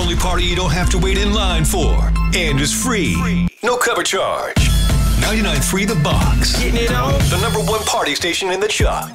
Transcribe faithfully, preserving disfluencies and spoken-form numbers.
only party you don't have to wait in line for. And is free. No cover charge. ninety-nine point three The Box. Getting it on. The number one party station in the Chuck.